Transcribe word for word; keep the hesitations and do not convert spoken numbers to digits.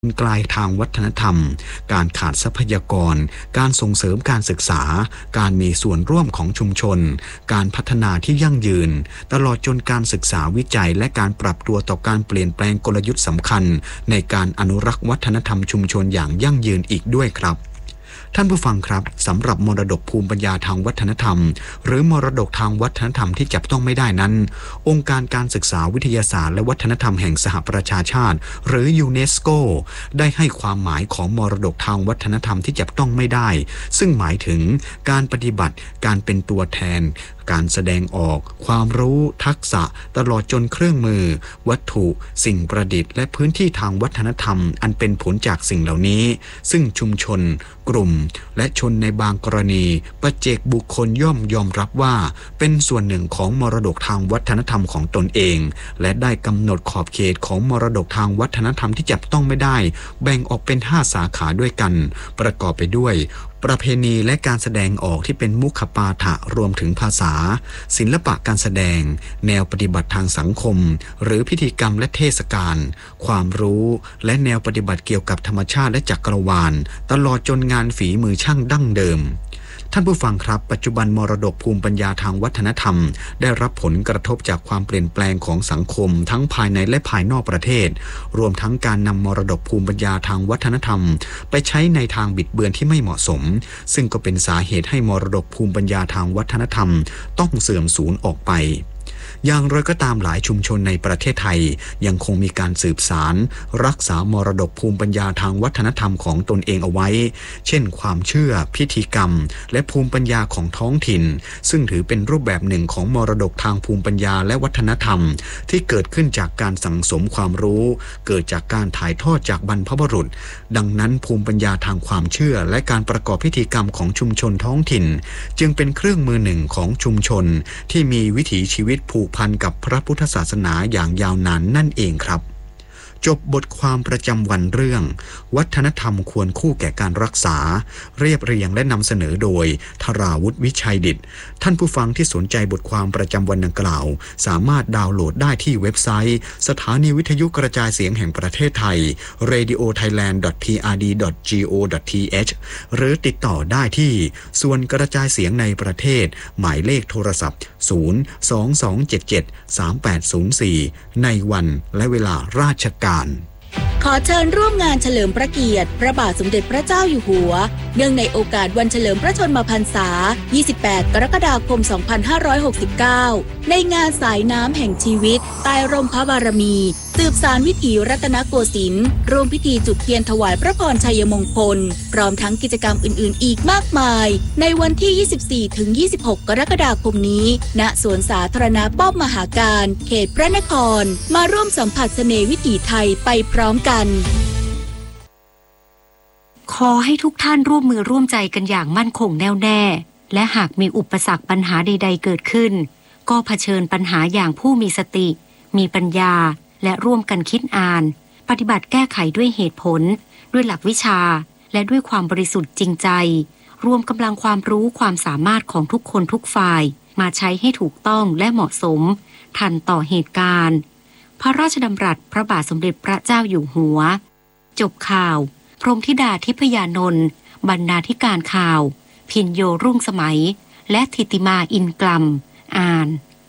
กลายทางวัฒนธรรมการขาดทรัพยากรการส่งเสริมการศึกษาการมีส่วนร่วมของชุมชนการพัฒนาที่ยั่งยืนตลอดจนการศึกษาวิจัยและการปรับตัวต่อการเปลี่ยนแปลงกลยุทธ์สำคัญในการอนุรักษ์วัฒนธรรมชุมชนอย่างยั่งยืนอีกด้วยครับท่านผู้ฟังครับสำหรับมรดกภูมิปัญญาทางวัฒนธรรมหรือมรดกทางวัฒนธรรมที่จับต้องไม่ได้นั้นองค์การการศึกษาวิทยาศาสตร์และวัฒนธรรมแห่งสหประชาชาติหรือยูเนสโกได้ให้ความหมายของมรดกทางวัฒนธรรมที่จับต้องไม่ได้ซึ่งหมายถึงการปฏิบัติการเป็นตัวแทนการแสดงออกความรู้ทักษะตลอดจนเครื่องมือวัตถุสิ่งประดิษฐ์และพื้นที่ทางวัฒนธรรมอันเป็นผลจากสิ่งเหล่านี้ซึ่งชุมชนกลุ่มและชนในบางกรณีปัจเจกบุคคลย่อมยอมรับว่าเป็นส่วนหนึ่งของมรดกทางวัฒนธรรมของตนเองและได้กำหนดขอบเขตของมรดกทางวัฒนธรรมที่จับต้องไม่ได้แบ่งออกเป็นห้าสาขาด้วยกันประกอบไปด้วยประเพณีและการแสดงออกที่เป็นมุขปาฐะรวมถึงภาษาศิลปะการแสดงแนวปฏิบัติทางสังคมหรือพิธีกรรมและเทศกาลความรู้และแนวปฏิบัติเกี่ยวกับธรรมชาติและจักรวาลตลอดจนงานฝีมือช่างดั้งเดิมท่านผู้ฟังครับปัจจุบันมรดกภูมิปัญญาทางวัฒนธรรมได้รับผลกระทบจากความเปลี่ยนแปลงของสังคมทั้งภายในและภายนอกประเทศรวมทั้งการนำมรดกภูมิปัญญาทางวัฒนธรรมไปใช้ในทางบิดเบือนที่ไม่เหมาะสมซึ่งก็เป็นสาเหตุให้มรดกภูมิปัญญาทางวัฒนธรรมต้องเสื่อมสูญออกไปอย่างไรก็ตามหลายชุมชนในประเทศไทยยังคงมีการสืบสารรักษามรดกภูมิปัญญาทางวัฒนธรรมของตนเองเอาไว้เช่นความเชื่อพิธีกรรมและภูมิปัญญาของท้องถิ่นซึ่งถือเป็นรูปแบบหนึ่งของมรดกทางภูมิปัญญาและวัฒนธรรมที่เกิดขึ้นจากการสั่งสมความรู้เกิดจากการถ่ายทอดจากบรรพบุรุษดังนั้นภูมิปัญญาทางความเชื่อและการประกอบพิธีกรรมของชุมชนท้องถิ่นจึงเป็นเครื่องมือหนึ่งของชุมชนที่มีวิถีชีวิตผูกพันกับพระพุทธศาสนาอย่างยาวนานนั่นเองครับจบบทความประจำวันเรื่องวัฒนธรรมควรคู่แก่การรักษาเรียบเรียงและนำเสนอโดยธราวุฒิวิชัยดิษฐ์ท่านผู้ฟังที่สนใจบทความประจำวันดังกล่าวสามารถดาวน์โหลดได้ที่เว็บไซต์สถานีวิทยุกระจายเสียงแห่งประเทศไทย เรดิโอไทยแลนด์ ดอท พี อาร์ ดี ดอท จี โอ ดอท ที เอช หรือติดต่อได้ที่ส่วนกระจายเสียงในประเทศหมายเลขโทรศัพท์ศูนย์ สอง สอง เจ็ด เจ็ด สาม แปด ศูนย์ สี่ในวันและเวลาราชการขอเชิญร่วมงานเฉลิมพระเกียรติพระบาทสมเด็จพระเจ้าอยู่หัวเนื่องในโอกาสวันเฉลิมพระชนมพรรษายี่สิบแปดกรกฎาคมสองพันห้าร้อยหกสิบเก้าในงานสายน้ำแห่งชีวิตใต้ร่มพระบารมีสืบสานวิถีรัตนโกสินทร์ร่วมพิธีจุดเทียนถวายพระพรชัยมงคลพร้อมทั้งกิจกรรมอื่นๆอีกมากมายในวันที่ ยี่สิบสี่ถึงยี่สิบหก กรกฎาคมนี้ณสวนสาธารณะป้อมมหาการเขตพระนครมาร่วมสัมผัสเสน่ห์วิถีไทยไปพร้อมกันขอให้ทุกท่านร่วมมือร่วมใจกันอย่างมั่นคงแน่วแน่และหากมีอุปสรรคปัญหาใดๆเกิดขึ้นก็เผชิญปัญหาอย่างผู้มีสติมีปัญญาและร่วมกันคิดอ่านปฏิบัติแก้ไขด้วยเหตุผลด้วยหลักวิชาและด้วยความบริสุทธิ์จริงใจรวมกำลังความรู้ความสามารถของทุกคนทุกฝ่ายมาใช้ให้ถูกต้องและเหมาะสมทันต่อเหตุการณ์พระราชดำรัสพระบาทสมเด็จพระเจ้าอยู่หัวจบข่าวพรหมธิดาทิพยานนท์บรรณาธิการข่าวพินโยรุ่งสมัยและธิติมาอินกลัมอ่าน